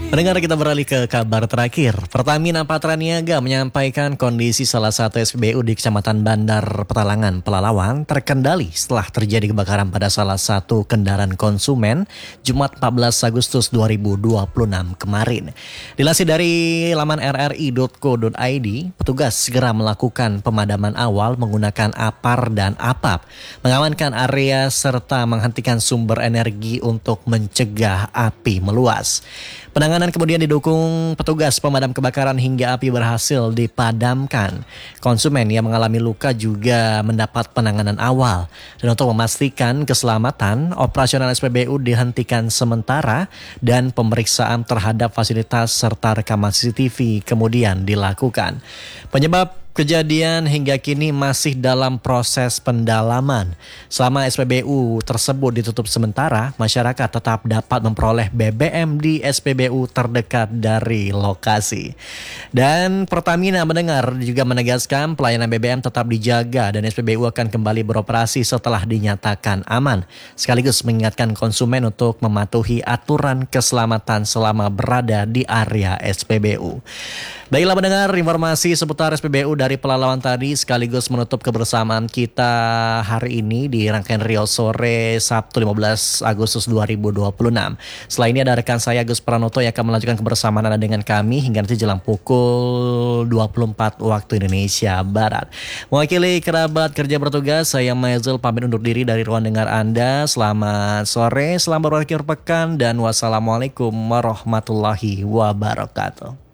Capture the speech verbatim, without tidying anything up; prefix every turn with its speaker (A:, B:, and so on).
A: Pendengar, kita beralih ke kabar terakhir. Pertamina Patraniaga menyampaikan kondisi salah satu S P B U di Kecamatan Bandar Petalangan, Pelalawan terkendali setelah terjadi kebakaran pada salah satu kendaraan konsumen Jumat empat belas Agustus dua ribu dua puluh enam kemarin. Dilansir dari laman r r i dot co dot i d, petugas segera melakukan pemadaman awal menggunakan apar dan apap, mengamankan area serta menghentikan sumber energi untuk mencegah api meluas. Penanganan kemudian didukung petugas pemadam kebakaran hingga api berhasil dipadamkan. Konsumen yang mengalami luka juga mendapat penanganan awal. Dan untuk memastikan keselamatan, operasional S P B U dihentikan sementara dan pemeriksaan terhadap fasilitas serta rekaman C C T V kemudian dilakukan. Penyebab kejadian hingga kini masih dalam proses pendalaman. Selama S P B U tersebut ditutup sementara, masyarakat tetap dapat memperoleh B B M di S P B U terdekat dari lokasi. Dan Pertamina mendengar juga menegaskan pelayanan B B M tetap dijaga dan S P B U akan kembali beroperasi setelah dinyatakan aman. Sekaligus mengingatkan konsumen untuk mematuhi aturan keselamatan selama berada di area S P B U. Baiklah mendengar, informasi seputar S P B U dari Pelalawan tadi sekaligus menutup kebersamaan kita hari ini di rangkaian Rio Sore Sabtu lima belas Agustus dua ribu dua puluh enam. Setelah ini ada rekan saya Agus Pranoto yang akan melanjutkan kebersamaan Anda dengan kami hingga nanti jelang pukul dua puluh empat waktu Indonesia Barat. Mewakili kerabat kerja bertugas, saya Mazel pamit undur diri dari ruang dengar Anda. Selamat sore, selamat berakhir pekan dan wassalamualaikum warahmatullahi wabarakatuh.